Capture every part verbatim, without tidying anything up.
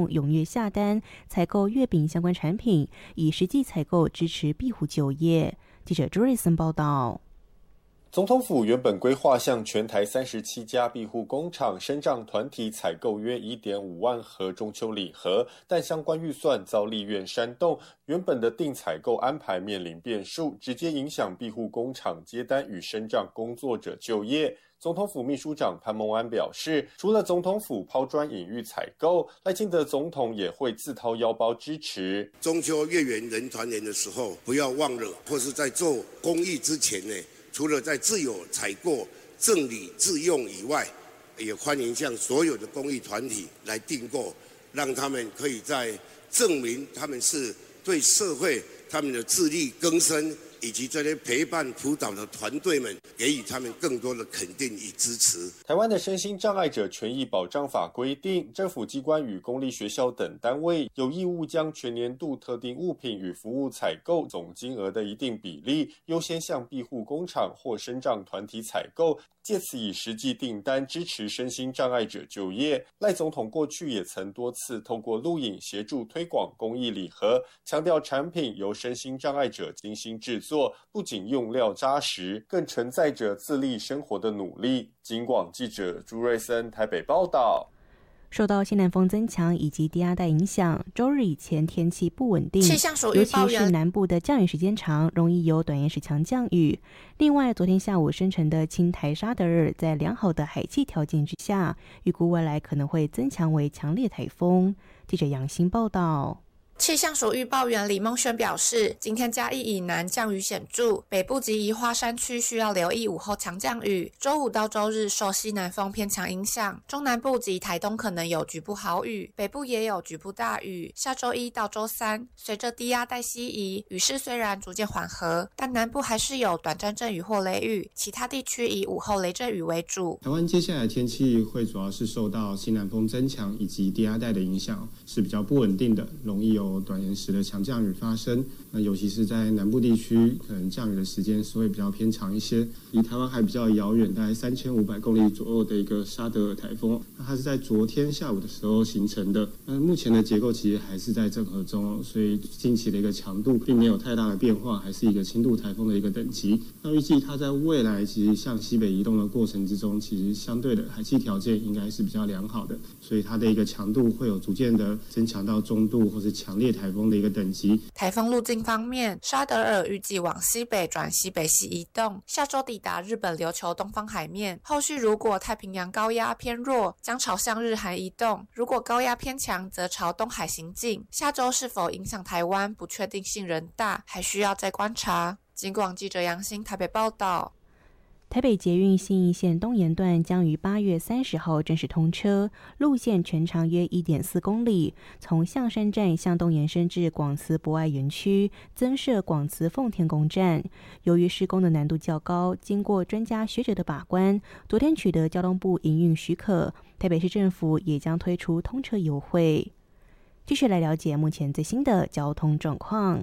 踊跃下单采购月饼相关产品，以实际采购支持庇护就业。记者朱瑞森报道。 总统府原本规划向全台三十七家庇护工厂、身障团体采购约 一点五万盒中秋礼盒，但相关预算遭立院煽动，原本的定采购安排面临变数，直接影响庇护工厂接单与身障工作者就业。总统府秘书长潘孟安表示，除了总统府抛砖引玉采购，赖清德总统也会自掏腰包支持。 中秋月圆人团圆的时候，不要忘了，或是在做公益之前呢，除了在自有采购、赠礼自用以外，也欢迎向所有的公益团体来订购，让他们可以在证明他们是对社会他们的自力更生，以及这些陪伴辅导的团队们，给予他们更多的肯定与支持。 台湾的身心障碍者权益保障法规定，政府机关与公立学校等单位有义务将全年度特定物品与服务采购总金额的一定比例，优先向庇护工厂或身障团体采购，借此以实际订单支持身心障碍者就业。赖总统过去也曾多次透过录影协助推广公益礼盒，强调产品由身心障碍者精心制作，不仅用料扎实，更承载着自立生活的努力。警广记者朱瑞森台北报道。 受到西南风增强以及低压带影响，周日以前天气不稳定， 气象署预报尤其是南部的降雨时间长，容易有短延时强降雨。另外，昨天下午生成的轻台沙德尔在良好的海气条件之下，预估未来可能会增强为强烈台风。记者杨欣报道。 气象署预报员李梦轩表示，今天嘉义以南降雨显著，北部及宜花山区需要留意午后强降雨。周五到周日受西南风偏强影响，中南部及台东可能有局部豪雨，北部也有局部大雨。下周一到周三，随着低压带西移，雨势虽然逐渐缓和，但南部还是有短暂阵雨或雷雨，其他地区以午后雷阵雨为主。 台湾接下来天气会主要是受到西南风增强以及低压带的影响，是比较不稳定的，容易有短延时的强降雨发生，那尤其是在南部地区，可能降雨的时间是会比较偏长一些。离台湾还比较遥远，大概三千五百公里左右的一个沙德尔台风，那它是在昨天下午的时候形成的。那目前的结构其实还是在整合中，所以近期的一个强度并没有太大的变化，还是一个轻度台风的一个等级。那预计它在未来其实向西北移动的过程之中，其实相对的海气条件应该是比较良好的，所以它的一个强度会有逐渐的增强到中度或是强烈台风的一个等级。 台风路径方面，沙德尔预计往西北转西北西移动，下周抵达日本琉球东方海面。后续如果太平洋高压偏弱，将朝向日韩移动；如果高压偏强，则朝东海行进。下周是否影响台湾，不确定性仍大，还需要再观察。警广记者杨欣台北报道。 台北捷运信义线东延段将于八月三十号正式通车，路线全长约 一点四公里，从象山站向东延伸至广慈博爱园区，增设广慈奉天宫站。由于施工的难度较高，经过专家学者的把关，昨天取得交通部营运许可，台北市政府也将推出通车优惠。继续来了解目前最新的交通状况。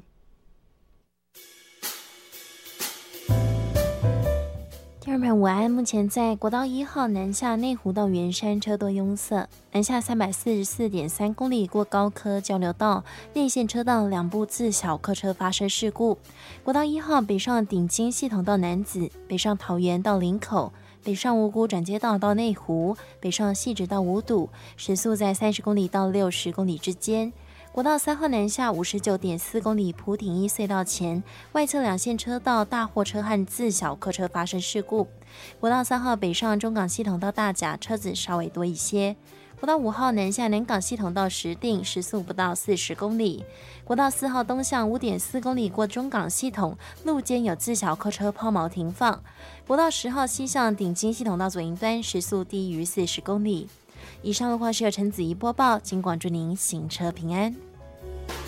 听众朋友午安，目前在国道一号南下内湖到圆山车多拥塞，南下三百四十四点三公里过高科交流道内线车道两部自小客车发生事故。国道一号北上顶金系统到楠梓，北上桃园到林口，北上五股转接道到内湖，北上汐止到五堵，时速在三十公里到六十公里之间。国道三号南下五十九点四公里埔挺一隧道前，外侧两线车道大货车和自小客车发生事故。国道三号北上中港系统到大甲，车子稍微多一些。国道五号南下南港系统到石碇，时速不到四十公里。国道四号东向五点四公里过中港系统，路肩有自小客车抛锚停放。国道十号西向顶金系统到左营端，时速低于四十公里。以上的话是由陈子怡播报，尽管祝您行车平安。